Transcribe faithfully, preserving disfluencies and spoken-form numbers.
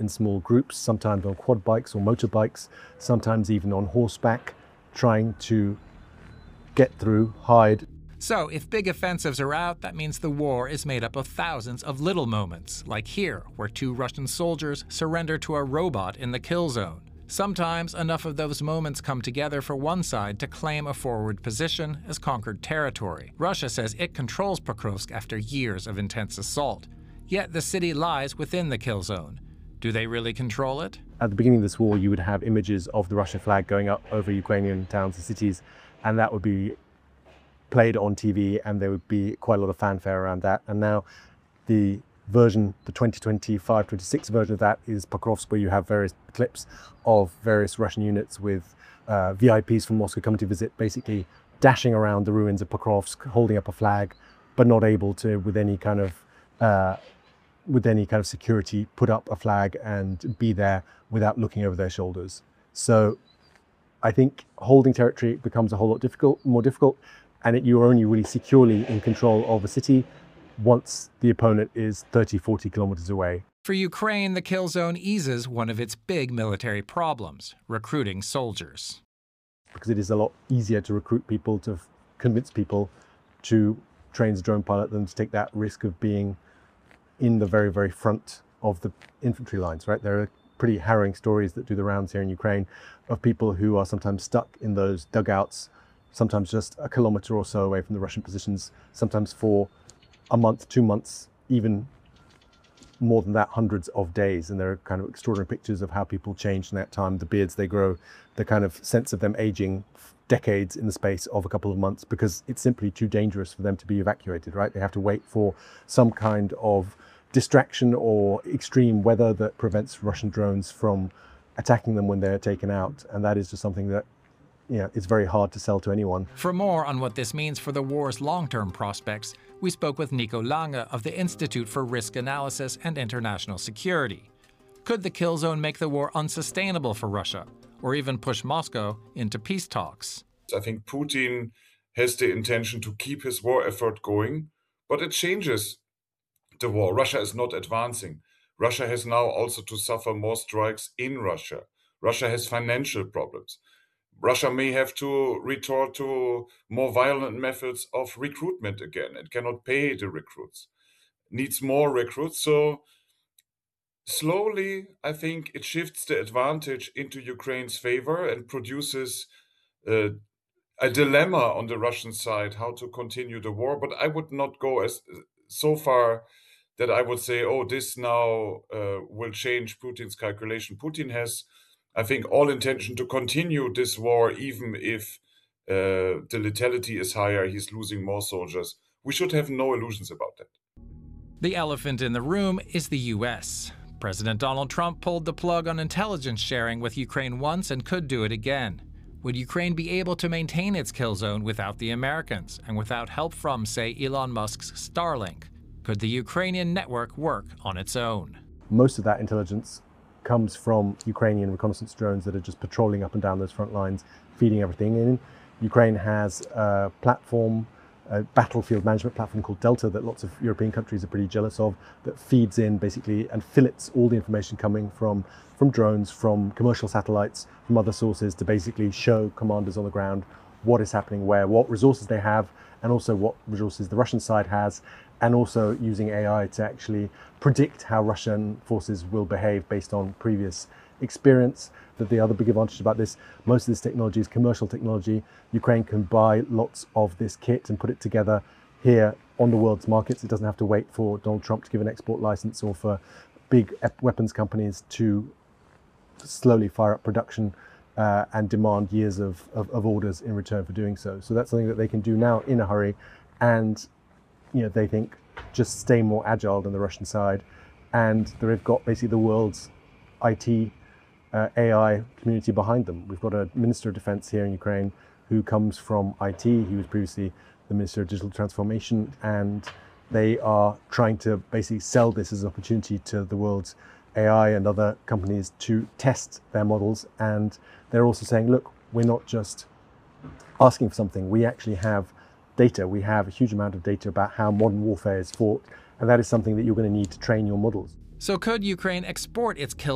in small groups, sometimes on quad bikes or motorbikes, sometimes even on horseback, trying to get through, hide. So, if big offensives are out, that means the war is made up of thousands of little moments, like here, where two Russian soldiers surrender to a robot in the kill zone. Sometimes enough of those moments come together for one side to claim a forward position as conquered territory. Russia says it controls Pokrovsk after years of intense assault. Yet the city lies within the kill zone. Do they really control it? At the beginning of this war, you would have images of the Russian flag going up over Ukrainian towns and cities, and that would be played on T V, and there would be quite a lot of fanfare around that. And now the version, the twenty twenty-five twenty-six version of that is Pokrovsk, where you have various clips of various Russian units with uh, V I Ps from Moscow coming to visit, basically dashing around the ruins of Pokrovsk, holding up a flag, but not able to, with any kind of uh, with any kind of security, put up a flag and be there without looking over their shoulders. So I think holding territory becomes a whole lot difficult, more difficult, and it, you are only really securely in control of a city once the opponent is thirty, forty kilometers away. For Ukraine, the kill zone eases one of its big military problems, recruiting soldiers. Because it is a lot easier to recruit people, to convince people to train as a drone pilot than to take that risk of being in the very, very front of the infantry lines, right? There are pretty harrowing stories that do the rounds here in Ukraine of people who are sometimes stuck in those dugouts, sometimes just a kilometer or so away from the Russian positions, sometimes for a month, two months, even more than that, hundreds of days. And there are kind of extraordinary pictures of how people change in that time, the beards they grow, the kind of sense of them aging decades in the space of a couple of months, because it's simply too dangerous for them to be evacuated, right? They have to wait for some kind of distraction or extreme weather that prevents Russian drones from attacking them when they're taken out. And that is just something that, you know, it's very hard to sell to anyone. For more on what this means for the war's long-term prospects, we spoke with Nico Lange of the Institute for Risk Analysis and International Security. Could the kill zone make the war unsustainable for Russia, or even push Moscow into peace talks? I think Putin has the intention to keep his war effort going, but it changes the war. Russia is not advancing. Russia has now also to suffer more strikes in Russia. Russia has financial problems. Russia may have to resort to more violent methods of recruitment again. It cannot pay the recruits. It needs more recruits. So slowly, I think it shifts the advantage into Ukraine's favor and produces uh, a dilemma on the Russian side how to continue the war. But I would not go as so far that I would say, oh, this now uh, will change Putin's calculation. Putin has, I think, all intention to continue this war, even if uh, the lethality is higher, he's losing more soldiers. We should have no illusions about that. The elephant in the room is the U S. President Donald Trump pulled the plug on intelligence sharing with Ukraine once and could do it again. Would Ukraine be able to maintain its kill zone without the Americans and without help from, say, Elon Musk's Starlink? Could the Ukrainian network work on its own? Most of that intelligence comes from Ukrainian reconnaissance drones that are just patrolling up and down those front lines, feeding everything in. Ukraine has a platform, a battlefield management platform called Delta that lots of European countries are pretty jealous of, that feeds in basically and fillets all the information coming from, from drones, from commercial satellites, from other sources to basically show commanders on the ground what is happening where, what resources they have, and also what resources the Russian side has, and also using A I to actually predict how Russian forces will behave based on previous experience. That the other big advantage about this, most of this technology is commercial technology. Ukraine can buy lots of this kit and put it together here on the world's markets. It doesn't have to wait for Donald Trump to give an export license or for big weapons companies to slowly fire up production uh, and demand years of, of, of orders in return for doing so. So that's something that they can do now in a hurry, and you know, they think just stay more agile than the Russian side. And they've got basically the world's I T, uh, A I community behind them. We've got a Minister of Defense here in Ukraine who comes from I T. He was previously the Minister of Digital Transformation, and they are trying to basically sell this as an opportunity to the world's A I and other companies to test their models. And they're also saying, look, we're not just asking for something. We actually have data. We have a huge amount of data about how modern warfare is fought, and that is something that you're going to need to train your models. So could Ukraine export its kill